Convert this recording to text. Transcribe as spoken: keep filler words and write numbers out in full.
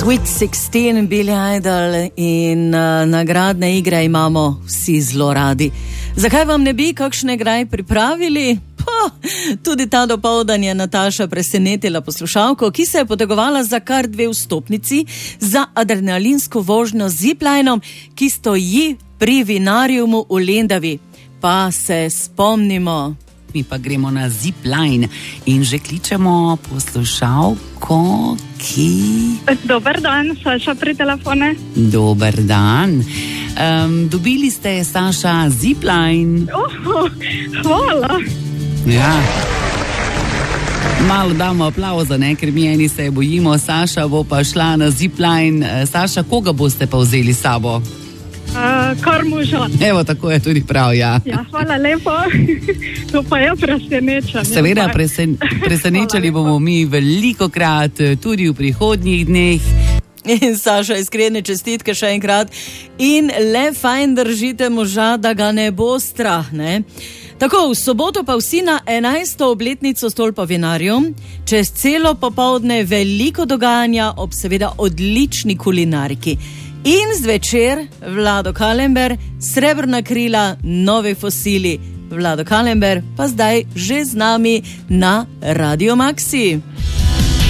Sweet šestnajst, Billy Idol in uh, nagradne igre imamo vsi zelo radi. Zakaj vam ne bi kakšne igraj pripravili? Pa, tudi ta dopoldan je Nataša presenetila poslušalko, ki se je potegovala za kar dve vstopnici za adrenalinsko vožnjo z ziplinom, ki stoji pri Vinariumu v Lendavi. Pa se spomnimo. Mi pa gremo na zipline in že kličemo poslušalko, ki... Dober dan, Saša pri telefone. Dober dan. Um, dobili ste, Saša, zipline. Oh, hvala. Ja. Malo damo aplauza, ne, ker mi eni se bojimo. Saša bo pa šla na zipline. Saša, koga boste pa vzeli s sabo? Uh, kar moža. Evo, tako je tudi prav, ja. Ja, hvala lepo. To pa je presenečenje. Seveda, presen, presenečali bomo mi velikokrat, tudi v prihodnjih dneh. In Saša, iskrene čestitke še enkrat. In le fajn držite moža, da ga ne bo strah, ne? Tako, v soboto pa vsi na enajsto obletnico stolpa Vinarium. Čez celo popoldne veliko dogajanja ob seveda odlični kulinariki. In zvečer Vlado Kalember, Srebrna krila, Novi fosili. Vlado Kalember pa zdaj že z nami na Radio Maxi.